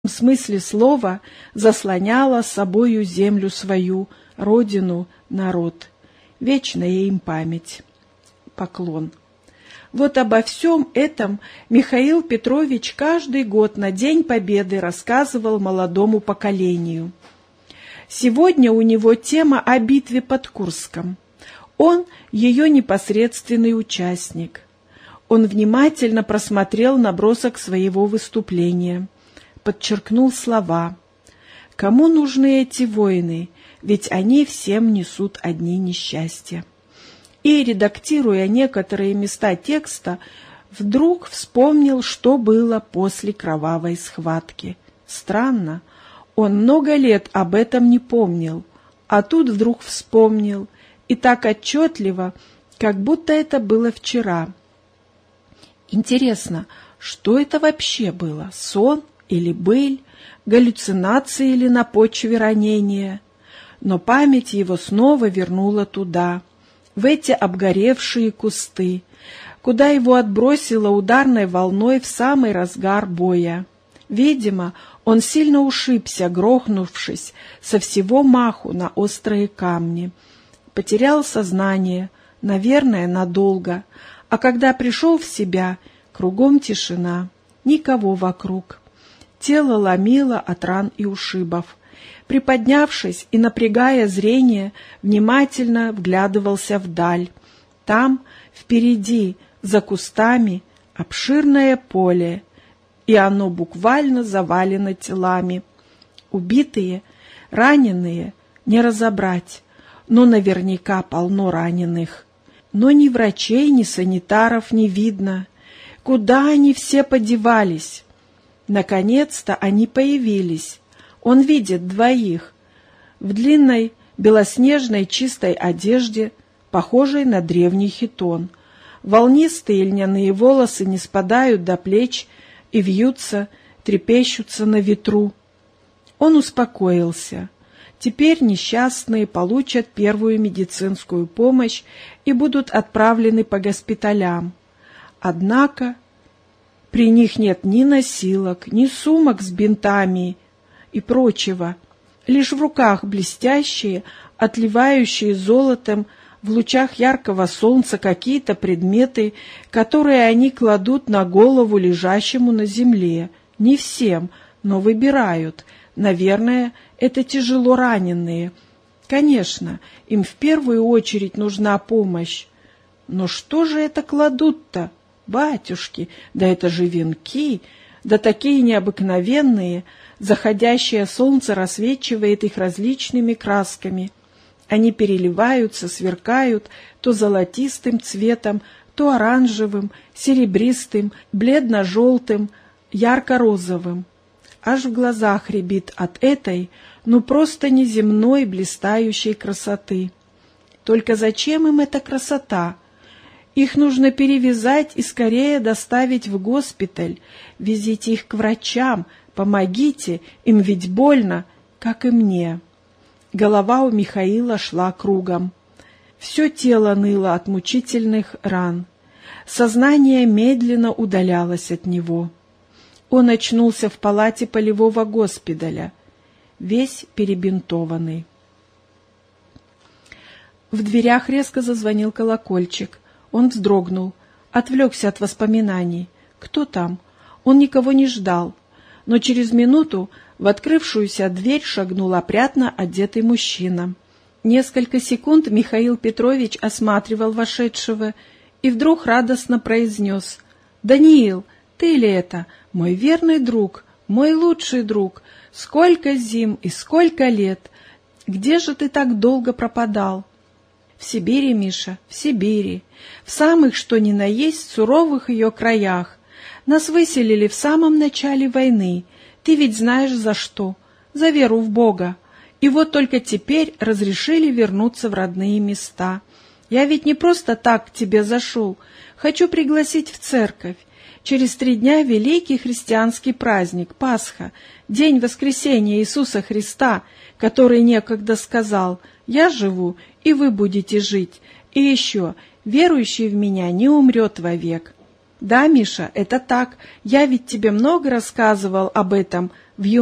смысле слова заслоняла собою землю свою, родину, народ. Вечная им память. Поклон. Вот обо всем этом Михаил Петрович каждый год на День Победы рассказывал молодому поколению. Сегодня у него тема о битве под Курском. Он ее непосредственный участник. Он внимательно просмотрел набросок своего выступления, подчеркнул слова. Кому нужны эти войны, ведь они всем несут одни несчастья. И, редактируя некоторые места текста, вдруг вспомнил, что было после кровавой схватки. Странно, он много лет об этом не помнил, а тут вдруг вспомнил, и так отчетливо, как будто это было вчера. Интересно, что это вообще было, сон или быль, галлюцинации или на почве ранения? Но память его снова вернула туда, в эти обгоревшие кусты, куда его отбросило ударной волной в самый разгар боя. Видимо, он сильно ушибся, грохнувшись со всего маху на острые камни. Потерял сознание, наверное, надолго, а когда пришел в себя, кругом тишина, никого вокруг. Тело ломило от ран и ушибов. Приподнявшись и напрягая зрение, внимательно вглядывался вдаль. Там, впереди, за кустами, обширное поле, и оно буквально завалено телами. Убитые, раненые, не разобрать, но наверняка полно раненых. Но ни врачей, ни санитаров не видно. Куда они все подевались? Наконец-то они появились. Он видит двоих в длинной белоснежной чистой одежде, похожей на древний хитон. Волнистые льняные волосы не спадают до плеч и вьются, трепещутся на ветру. Он успокоился. Теперь несчастные получат первую медицинскую помощь и будут отправлены по госпиталям. Однако при них нет ни носилок, ни сумок с бинтами и прочего, лишь в руках блестящие, отливающие золотом в лучах яркого солнца какие-то предметы, которые они кладут на голову лежащему на земле. Не всем, но выбирают. Наверное, это тяжело раненые. Конечно, им в первую очередь нужна помощь. Но что же это кладут-то? Батюшки, да это же венки, да такие необыкновенные. Заходящее солнце рассвечивает их различными красками. Они переливаются, сверкают то золотистым цветом, то оранжевым, серебристым, бледно-желтым, ярко-розовым. Аж в глазах рябит от этой, просто неземной блистающей красоты. Только зачем им эта красота? Их нужно перевязать и скорее доставить в госпиталь. Везите их к врачам, помогите, им ведь больно, как и мне. Голова у Михаила шла кругом. Все тело ныло от мучительных ран. Сознание медленно удалялось от него. Он очнулся в палате полевого госпиталя, весь перебинтованный. В дверях резко зазвонил колокольчик. Он вздрогнул, отвлекся от воспоминаний. Кто там? Он никого не ждал. Но через минуту в открывшуюся дверь шагнул опрятно одетый мужчина. Несколько секунд Михаил Петрович осматривал вошедшего и вдруг радостно произнес: «Даниил, ты ли это? Мой верный друг, мой лучший друг. Сколько зим и сколько лет! Где же ты так долго пропадал?» «В Сибири, Миша, в Сибири, в самых что ни на есть суровых ее краях. Нас выселили в самом начале войны. Ты ведь знаешь за что? За веру в Бога. И вот только теперь разрешили вернуться в родные места. Я ведь не просто так к тебе зашел. Хочу пригласить в церковь. Через 3 дня великий христианский праздник, Пасха, день воскресения Иисуса Христа, который некогда сказал: «Я живу, и вы будете жить». И еще: «Верующий в меня не умрет вовек». «Да, Миша, это так. Я ведь тебе много рассказывал об этом в